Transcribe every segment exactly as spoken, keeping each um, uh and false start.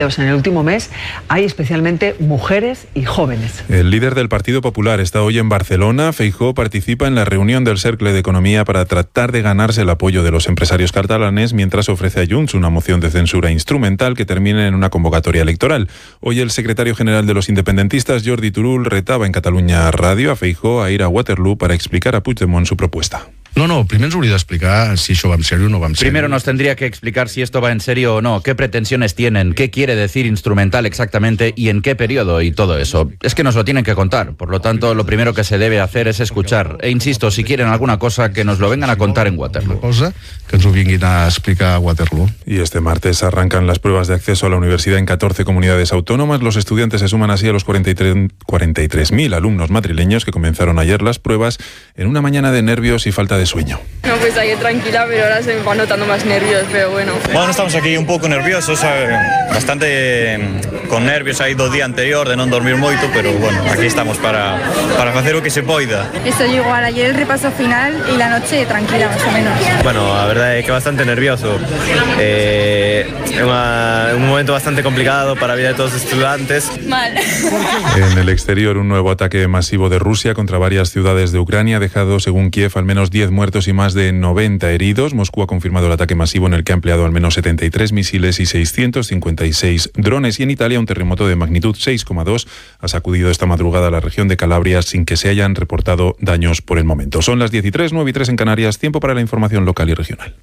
En el último mes hay especialmente mujeres y jóvenes. El líder del Partido Popular está hoy en Barcelona. Feijóo participa en la reunión del Cercle de Economía para tratar de ganarse el apoyo de los empresarios catalanes, mientras ofrece a Junts una moción de censura instrumental que termine en una convocatoria electoral. Hoy el secretario general de los independentistas, Jordi Turull, retaba en Catalunya Radio a Feijóo a ir a Waterloo para explicar a Puigdemont su propuesta. No, no, primer ens hauria d'explicar si això va en serio o no va en serio. Primero nos tendría que explicar si esto va en serio o no, qué pretensiones tienen, qué quiere decir instrumental exactamente y en qué periodo y todo eso. Es que nos lo tienen que contar, por lo tanto lo primero que se debe hacer es escuchar. E insisto, si quieren alguna cosa, que nos lo vengan a contar en Waterloo. Una cosa, que ens ho vinguin a explicar a Waterloo. Y este martes arrancan las pruebas de acceso a la universidad en catorce comunidades autónomas. Los estudiantes se suman así a los cuarenta y tres mil alumnos madrileños que comenzaron ayer las pruebas en una mañana de nervios y falta de sueño. No, pues ayer tranquila, pero ahora se me van notando más nervios, pero bueno. Bueno, estamos aquí un pouco nerviosos, bastante con nervios aí do día anterior de non dormir moito, pero bueno, aquí estamos para, para facer o que se poida. Estoy igual, ayer el repaso final y la noche tranquila, más o menos. Bueno, a verdade é que bastante nervioso. Eh, é unha, un momento bastante complicado para a vida de todos os estudantes. Mal. En el exterior, un nuevo ataque masivo de Rusia contra varias ciudades de Ucrania ha dejado, según Kiev, al menos diez muertos y más de noventa heridos. Moscú ha confirmado el ataque masivo en el que ha empleado al menos setenta y tres misiles y seiscientos cincuenta y seis drones. Y en Italia, un terremoto de magnitud seis coma dos ha sacudido esta madrugada a la región de Calabria sin que se hayan reportado daños por el momento. Son las diez y tres, nueve y tres en Canarias. Tiempo para la información local y regional.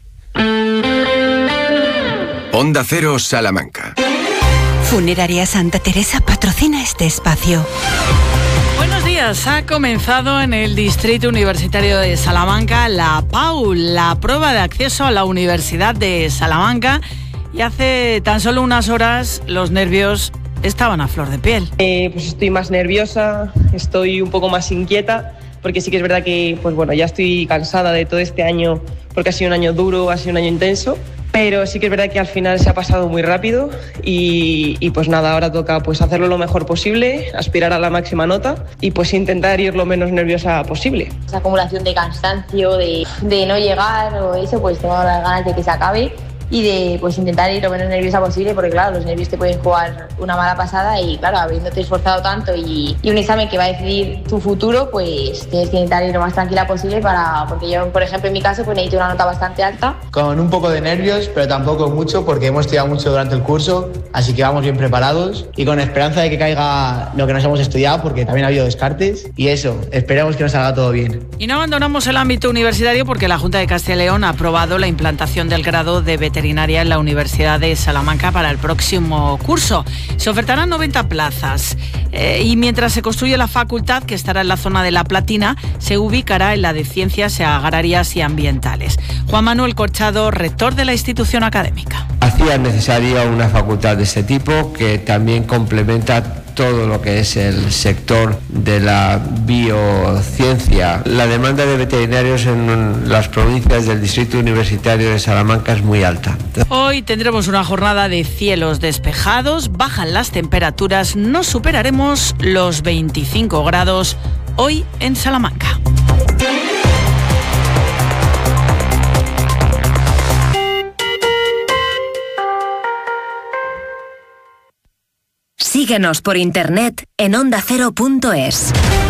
Onda Cero Salamanca. Funeraria Santa Teresa patrocina este espacio. Buenos días. Ha comenzado en el Distrito Universitario de Salamanca la P A U, la prueba de acceso a la Universidad de Salamanca, y hace tan solo unas horas los nervios estaban a flor de piel. Eh, pues estoy más nerviosa, estoy un poco más inquieta, porque sí que es verdad que pues bueno, ya estoy cansada de todo este año, porque ha sido un año duro, ha sido un año intenso. Pero sí que es verdad que al final se ha pasado muy rápido y, y pues nada, ahora toca pues hacerlo lo mejor posible, aspirar a la máxima nota y pues intentar ir lo menos nerviosa posible. Esa acumulación de cansancio, de, de no llegar o eso, pues tengo las ganas de que se acabe y de pues intentar ir lo menos nerviosa posible, porque claro, los nervios te pueden jugar una mala pasada y claro, habiéndote esforzado tanto y, y un examen que va a decidir tu futuro, pues tienes que intentar ir lo más tranquila posible para, porque yo, por ejemplo, en mi caso, pues necesito una nota bastante alta. Con un poco de nervios, pero tampoco mucho, porque hemos estudiado mucho durante el curso, así que vamos bien preparados y con esperanza de que caiga lo que nos hemos estudiado, porque también ha habido descartes y eso, esperemos que nos salga todo bien. Y no abandonamos el ámbito universitario porque la Junta de Castilla y León ha aprobado la implantación del grado de veterinaria en la Universidad de Salamanca para el próximo curso. Se ofertarán noventa plazas eh, y mientras se construye la facultad, que estará en la zona de La Platina, se ubicará en la de Ciencias Agrarias y Ambientales. Juan Manuel Corchado, rector de la institución académica. Hacía necesaria una facultad de este tipo que también complementa todo lo que es el sector de la biociencia. La demanda de veterinarios en las provincias del Distrito Universitario de Salamanca es muy alta. Hoy tendremos una jornada de cielos despejados, bajan las temperaturas, no superaremos los veinticinco grados hoy en Salamanca. Síguenos por internet en onda cero punto es.